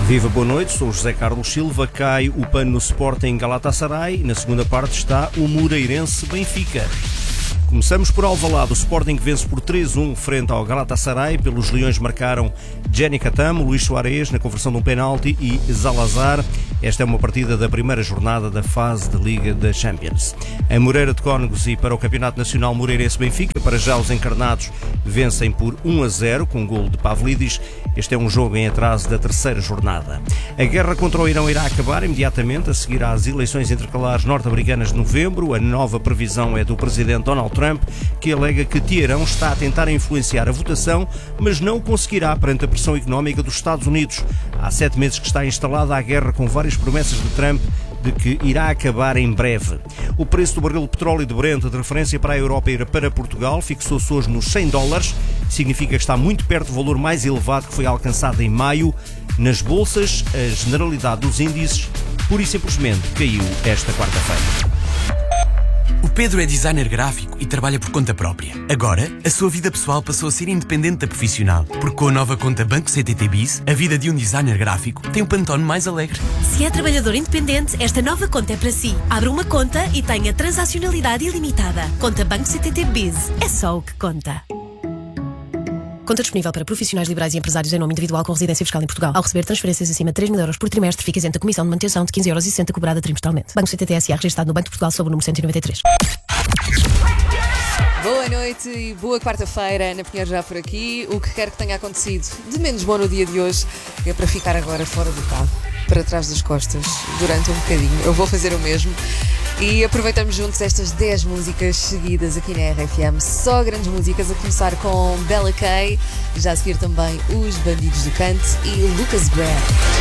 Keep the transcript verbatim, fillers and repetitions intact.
Viva, boa noite, sou o José Carlos Silva. Cai o pano no Sporting Galatasaray. Na segunda parte está o Moreirense Benfica. Começamos por Alvalade. O Sporting vence por três a um frente ao Galatasaray. Pelos Leões marcaram Jenny Catamo, Luís Soares na conversão de um penalti e Zalazar. Esta é uma partida da primeira jornada da fase de Liga da Champions. Em Moreira de Cónegos e para o Campeonato Nacional Moreirense Benfica, para já os encarnados vencem por um a zero com um golo de Pavlidis. Este é um jogo em atraso da terceira jornada. A guerra contra o Irão irá acabar imediatamente a seguir às eleições intercalares norte-americanas de novembro. A nova previsão é do presidente Donald Trump, que alega que Teherão está a tentar influenciar a votação, mas não o conseguirá perante a pressão económica dos Estados Unidos. Há sete meses que está instalada a guerra, com várias promessas de Trump de que irá acabar em breve. O preço do barril de petróleo de Brent, de referência para a Europa e para Portugal, fixou-se hoje nos cem dólares. Significa que está muito perto do valor mais elevado que foi alcançado em maio. Nas bolsas, a generalidade dos índices pura e simplesmente caiu esta quarta-feira. O Pedro é designer gráfico e trabalha por conta própria. Agora, a sua vida pessoal passou a ser independente da profissional, porque com a nova conta Banco C T T Biz, a vida de um designer gráfico tem um Pantone mais alegre. Se é trabalhador independente, esta nova conta é para si. Abra uma conta e tenha transacionalidade ilimitada. Conta Banco C T T Biz. É só o que conta. Conta disponível para profissionais liberais e empresários em nome individual com residência fiscal em Portugal. Ao receber transferências acima de três mil euros por trimestre, fica isento da comissão de manutenção de quinze euros e sessenta cobrada trimestralmente. Banco C T T S A, registado no Banco de Portugal sob o número cento e noventa e três. Boa noite e boa quarta-feira. Ana Pinheiro já por aqui. O que quer que tenha acontecido de menos bom no dia de hoje é para ficar agora fora do carro, para trás das costas, durante um bocadinho. Eu vou fazer o mesmo. E aproveitamos juntos estas dez músicas seguidas aqui na R F M. Só grandes músicas, a começar com Bella Kay, já a seguir também Os Bandidos do Cante e Lucas Graham.